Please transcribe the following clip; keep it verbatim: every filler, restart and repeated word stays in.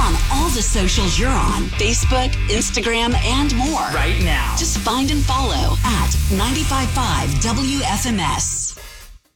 on all the socials you're on, Facebook, Instagram, and more. Right now. Just find and follow at ninety-five point five W F M S.